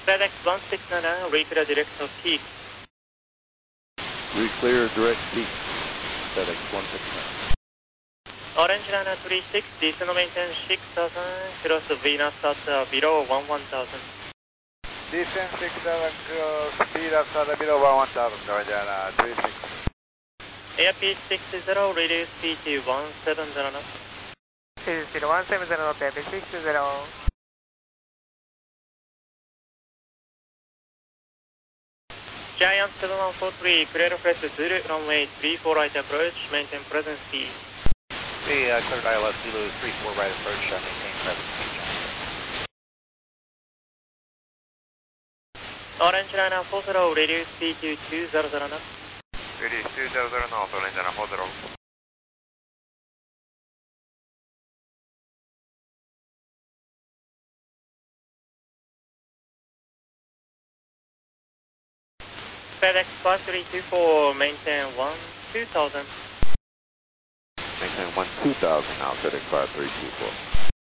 FedEx 169, reclear direct of peak. Reclear direct peak, FedEx 169. Orange Liner 36, descend maintain 6000, cross Venus at below 11000. Descend 6000, cross Venus at below 11000, Orange Liner 36. Airspeed 60, reduce speed to 170 knots. 170 knots, airspeed 60. Giant 7143, clear of Zulu, runway 34 right approach, maintain present speed. Cleared ILS Zulu 34 right approach, maintain present speed. Orange Liner 40, reduce speed to 200 knots. Reduce 200 knots, Orange Liner 40. FedEx 5324, maintain 2000. Maintain 12000 now, FedEx 5324.